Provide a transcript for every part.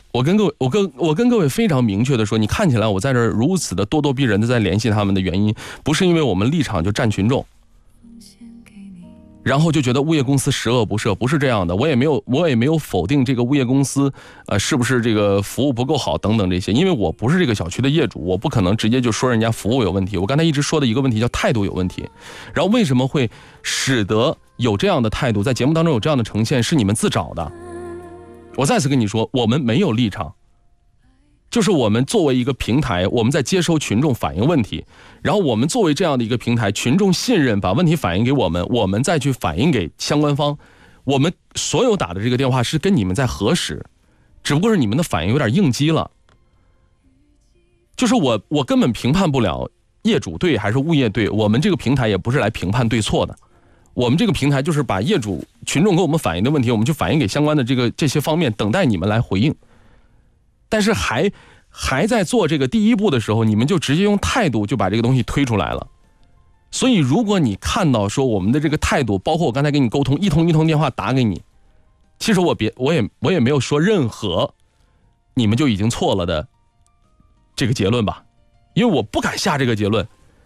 我跟各位非常明确的说，你看起来我在这儿如此的咄咄逼人的在联系他们的原因，不是因为我们立场就站群众，然后就觉得物业公司十恶不赦，不是这样的。我也没有否定这个物业公司是不是这个服务不够好等等这些，因为我不是这个小区的业主，我不可能直接就说人家服务有问题。我刚才一直说的一个问题叫态度有问题，然后为什么会使得有这样的态度，在节目当中有这样的呈现，是你们自找的。我再次跟你说，我们没有立场，就是我们作为一个平台，我们在接收群众反映问题，然后我们作为这样的一个平台，群众信任把问题反映给我们，我们再去反映给相关方。我们所有打的这个电话是跟你们在核实，只不过是你们的反应有点应激了。就是我根本评判不了业主对还是物业对，我们这个平台也不是来评判对错的。我们这个平台就是把业主群众给我们反映的问题，我们去反映给相关的这些方面，等待你们来回应。但是还在做这个第一步的时候，你们就直接用态度就把这个东西推出来了。所以如果你看到说我们的这个态度，包括我刚才跟你沟通，一通电话打给你，其实我也没有说任何你们就已经错了的这个结论吧，因为我不敢下这个结论，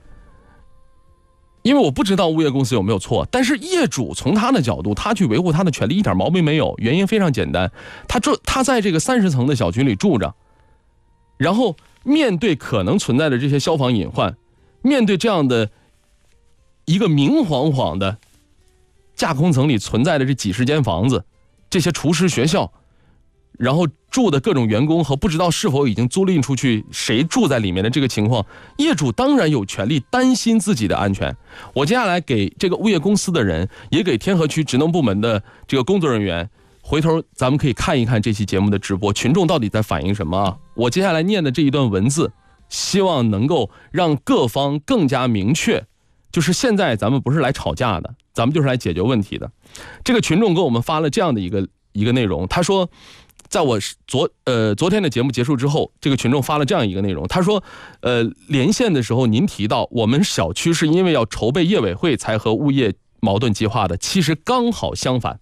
因为我不知道物业公司有没有错。但是业主从他的角度，他去维护他的权利一点毛病没有，原因非常简单，他在这个30层的小区里住着，然后面对可能存在的这些消防隐患，面对这样的一个明晃晃的架空层里存在的这几十间房子，这些厨师学校，然后住的各种员工和不知道是否已经租赁出去谁住在里面的这个情况，业主当然有权利担心自己的安全。我接下来给这个物业公司的人，也给天河区职能部门的这个工作人员，回头咱们可以看一看这期节目的直播，群众到底在反映什么啊？我接下来念的这一段文字，希望能够让各方更加明确，就是现在咱们不是来吵架的，咱们就是来解决问题的。这个群众给我们发了这样的一个内容，他说，在我昨天的节目结束之后，这个群众发了这样一个内容，他说，连线的时候您提到我们小区是因为要筹备业委会才和物业矛盾激化的，其实刚好相反。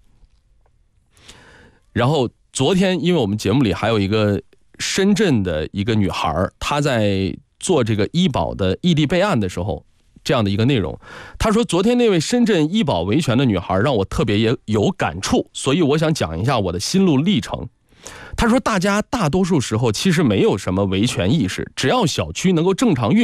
然后昨天因为我们节目里还有一个深圳的一个女孩，她在做这个医保的异地备案的时候，这样的一个内容，她说昨天那位深圳医保维权的女孩让我特别有感触，所以我想讲一下我的心路历程。她说大家大多数时候其实没有什么维权意识，只要小区能够正常运